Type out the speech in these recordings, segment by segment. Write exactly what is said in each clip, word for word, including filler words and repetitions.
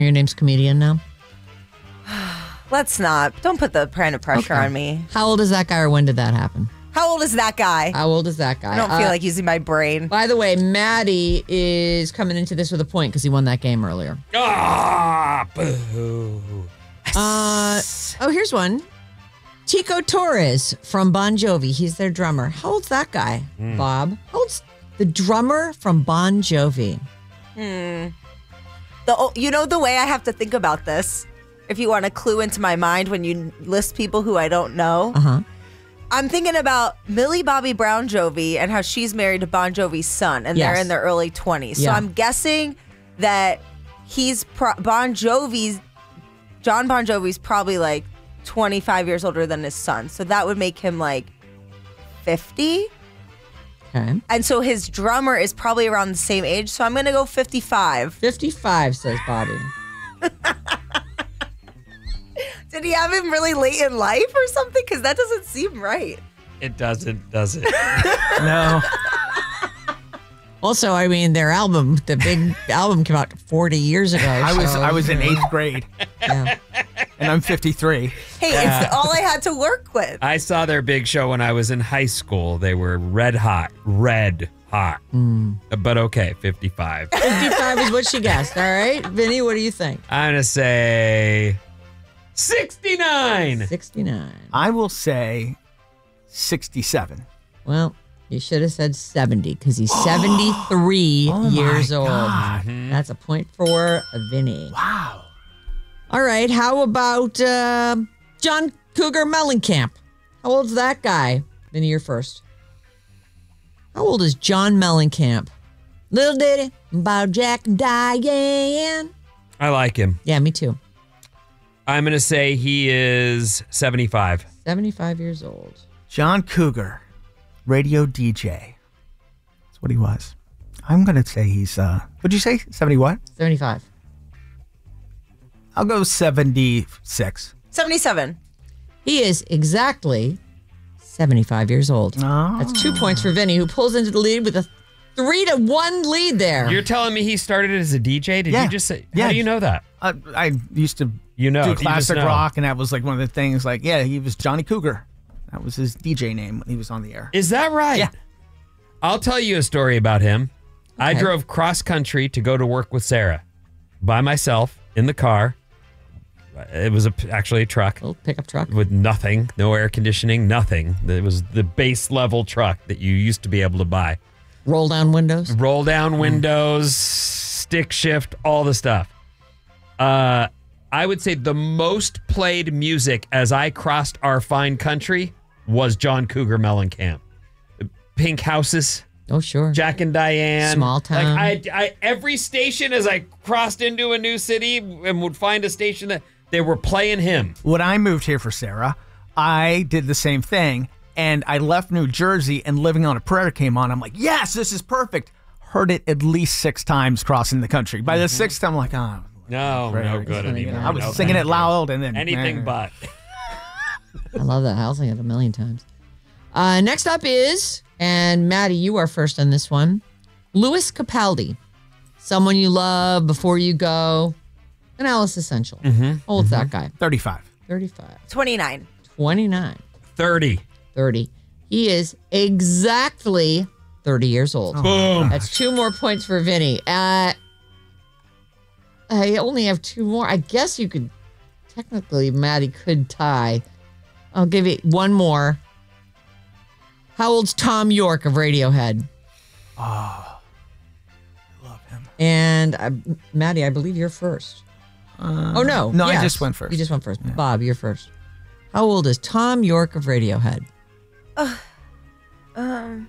Your name's comedian now? Let's not. Don't put the kind of pressure Okay. on me. How old is that guy, or when did that happen? How old is that guy? How old is that guy? I don't feel Uh, like using my brain. By the way, Maddie is coming into this with a point because he won that game earlier. Ah, boo. Uh, oh, here's one. Tico Torres from Bon Jovi. He's their drummer. How old's that guy, Mm. Bob? How old's the drummer from Bon Jovi? Hmm. The you know the way I have to think about this. If you want a clue into my mind when you list people who I don't know, Uh-huh. I'm thinking about Millie Bobby Brown Jovi and how she's married to Bon Jovi's son, and they're Yes. in their early twenties. So Yeah. I'm guessing that he's pro- Bon Jovi's John Bon Jovi's probably like twenty-five years older than his son. So that would make him like fifty. Okay. And so his drummer is probably around the same age. So I'm going to go fifty-five. fifty-five, says Bobby. Did he have him really late in life or something? Because that doesn't seem right. It doesn't, does it? No. Also, I mean, their album, the big album came out forty years ago. I was so- I was in eighth grade, Yeah. and I'm fifty-three. Hey, Yeah. it's all I had to work with. I saw their big show when I was in high school. They were red hot, red hot. But okay, fifty-five. fifty-five is what she guessed. All right. Vinny, what do you think? I'm going to say sixty-nine. sixty-nine. I will say sixty-seven. Well, you should have said seventy because he's seventy-three Oh my years old. God. That's a point for Vinny. Wow. All right. How about uh, John Cougar Mellencamp? How old's that guy? Vinny, you're first. How old is John Mellencamp? Little ditty about Jack and Diane. I like him. Yeah, me too. I'm going to say he is seventy-five. seventy-five years old. John Cougar, radio D J. That's what he was. I'm gonna say he's uh what'd you say? seventy what? seventy-five. I'll go seventy-six. seventy-seven. He is exactly seventy-five years old. Oh. That's two points for Vinny, who pulls into the lead with a three to one lead there. You're telling me he started as a D J? Did Yeah. you just say? Yeah. How do you know that? Uh, I used to You know. do you just classic know. rock, and that was like one of the things. Like, yeah, he was Johnny Cougar. That was his D J name when he was on the air. Is that right? Yeah. I'll tell you a story about him. I Okay. drove cross country to go to work with Sarah by myself in the car. It was a, actually a truck Little pickup truck. with nothing, no air conditioning, nothing. It was the base level truck that you used to be able to buy. Roll down windows. Roll down windows, stick shift, all the stuff. Uh, I would say the most played music as I crossed our fine country was John Cougar Mellencamp. Pink Houses, Oh, sure. Jack and Diane. Small Town. Like I, I, every station as I crossed into a new city and would find a station that they were playing him. When I moved here for Sarah, I did the same thing, and I left New Jersey, and Living on a Prayer came on. I'm like, yes, this is perfect. Heard it at least six times crossing the country. By the sixth time, I'm like, oh. No, Right. no good Funny, anymore. you know. I was No, singing thank it you. loud, and then Anything but. I love that. I'll sing it a million times. Uh, next up is, and Maddie, you are first on this one, Louis Capaldi. Someone you love before you go. An Alice Essential. Mm-hmm. How old's that guy? thirty-five. thirty-five. twenty-nine. twenty-nine. thirty. thirty. He is exactly thirty years old. Boom. That's two more points for Vinny. Uh, I only have two more. I guess you could, technically, Maddie could tie. I'll give you one more. How old's Tom York of Radiohead? Oh, love him. And uh, Maddie, I believe you're first. Uh, Oh, no. No, I Yes. just went first. You just went first. Bob, you're first. How old is Tom York of Radiohead? Um,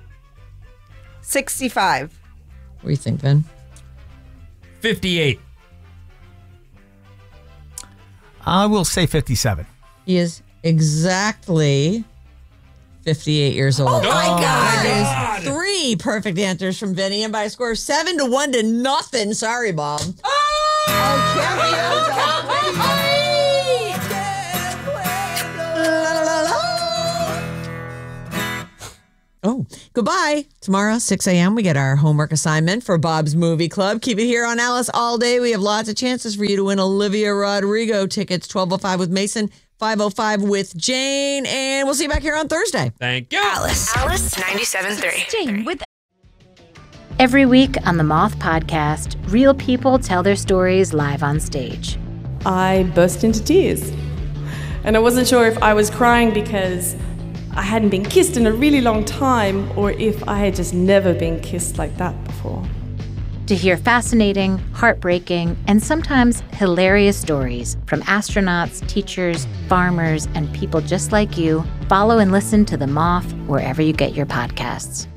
sixty-five. What do you think, Vin? fifty-eight. I will say fifty-seven. He is exactly fifty-eight years old. Oh, my God. That is three perfect answers from Vinny, and by a score of seven to one to nothing. Sorry, Bob. Oh, champions of La, la, la, la. Oh, goodbye. bye-bye. Tomorrow, six a.m., we get our homework assignment for Bob's Movie Club. Keep it here on Alice all day. We have lots of chances for you to win Olivia Rodrigo tickets. twelve oh five with Mason, five oh five with Jane, and we'll see you back here on Thursday. Thank you. Alice. Alice ninety-seven point three. Jane with Every week on the Moth Podcast, real people tell their stories live on stage. I burst into tears. And I wasn't sure if I was crying because I hadn't been kissed in a really long time or if I had just never been kissed like that before. To hear fascinating, heartbreaking, and sometimes hilarious stories from astronauts, teachers, farmers, and people just like you, follow and listen to The Moth wherever you get your podcasts.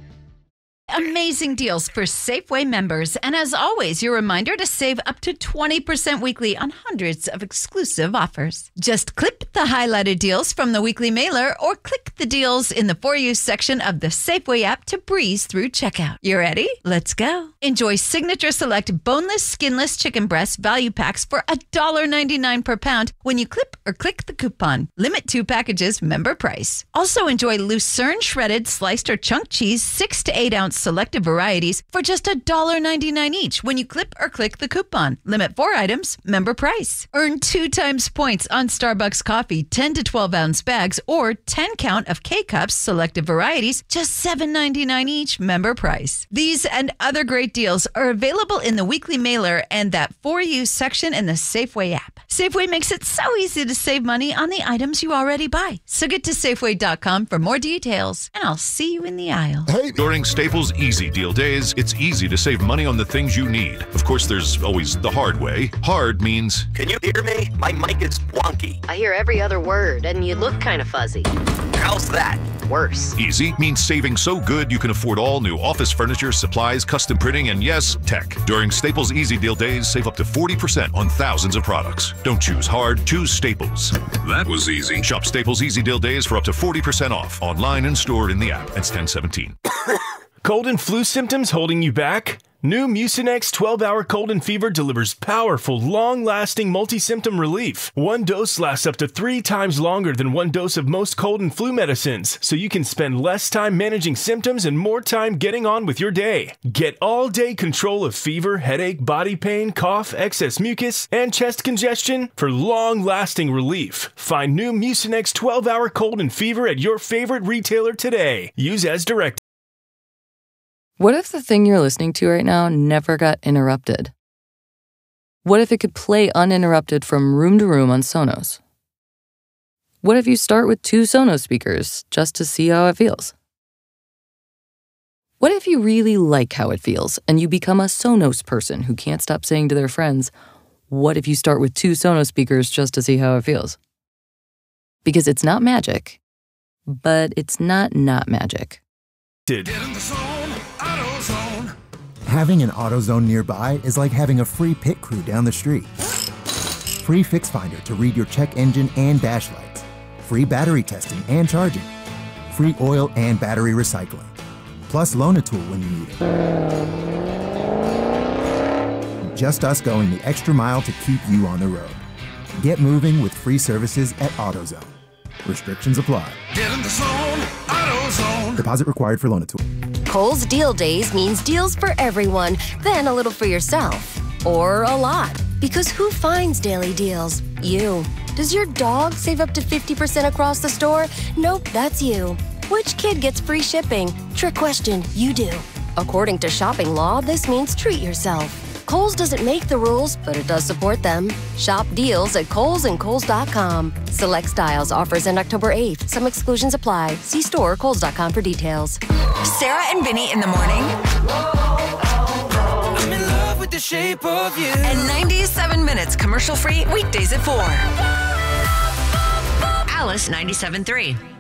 Amazing deals for Safeway members. And as always, your reminder to save up to twenty percent weekly on hundreds of exclusive offers. Just clip the highlighted deals from the weekly mailer or click the deals in the For You section of the Safeway app to breeze through checkout. You ready? Let's go. Enjoy Signature Select boneless, skinless chicken breast value packs for one dollar ninety-nine per pound when you clip or click the coupon. Limit two packages, member price. Also enjoy Lucerne shredded, sliced or chunk cheese, six to eight ounce selected varieties for just one dollar ninety-nine each when you clip or click the coupon. Limit four items, member price. Earn two times points on Starbucks coffee, ten to twelve ounce bags, or ten count of K-Cups, selected varieties, just seven ninety-nine each, member price. These and other great deals are available in the weekly mailer and that For You section in the Safeway app. Safeway makes it so easy to save money on the items you already buy. So get to Safeway dot com for more details, and I'll see you in the aisle. Hey, during Staples Easy Deal Days, it's easy to save money on the things you need. Of course, there's always the hard way. Hard means, can you hear me? My mic is wonky. I hear every other word, and you look kind of fuzzy. How's that? Worse. Easy means saving so good you can afford all new office furniture, supplies, custom printing, and yes, tech. During Staples Easy Deal Days, save up to forty percent on thousands of products. Don't choose hard, choose Staples. That was easy. Shop Staples Easy Deal Days for up to forty percent off. Online and stored in the app. It's ten seventeen. Cold and flu symptoms holding you back? New Mucinex twelve hour cold and fever delivers powerful, long-lasting multi-symptom relief. One dose lasts up to three times longer than one dose of most cold and flu medicines, so you can spend less time managing symptoms and more time getting on with your day. Get all-day control of fever, headache, body pain, cough, excess mucus, and chest congestion for long-lasting relief. Find new Mucinex twelve hour cold and fever at your favorite retailer today. Use as directed. What if the thing you're listening to right now never got interrupted? What if it could play uninterrupted from room to room on Sonos? What if you start with two Sonos speakers just to see how it feels? What if you really like how it feels and you become a Sonos person who can't stop saying to their friends, what if you start with two Sonos speakers just to see how it feels? Because it's not magic, but it's not not magic. Did. Having an AutoZone nearby is like having a free pit crew down the street. Free Fix Finder to read your check engine and dash lights. Free battery testing and charging. Free oil and battery recycling. Plus Loan-A-Tool when you need it. Just us going the extra mile to keep you on the road. Get moving with free services at AutoZone. Restrictions apply. Get in the zone, AutoZone. Deposit required for Loan-A-Tool. Kohl's Deal Days means deals for everyone, then a little for yourself. Or a lot. Because who finds daily deals? You. Does your dog save up to fifty percent across the store? Nope, that's you. Which kid gets free shipping? Trick question, you do. According to shopping law, this means treat yourself. Kohl's doesn't make the rules, but it does support them. Shop deals at Kohl's and Kohl's dot com. Select styles offers end October eighth. Some exclusions apply. See store or Kohl's dot com for details. Sarah and Vinny in the morning. I'm in love with the shape of you. And ninety-seven minutes commercial free weekdays at four. Alice ninety-seven point three.